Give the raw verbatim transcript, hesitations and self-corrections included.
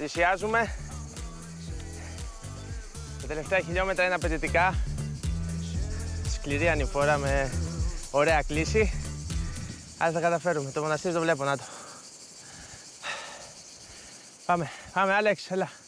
Πλησιάζουμε. Τα τελευταία χιλιόμετρα είναι απαιτητικά. Σκληρή ανηφόρα με ωραία κλίση. Αλλά θα καταφέρουμε. Το μοναστήρι το βλέπω, να το. Πάμε, πάμε, Άλεξ, έλα.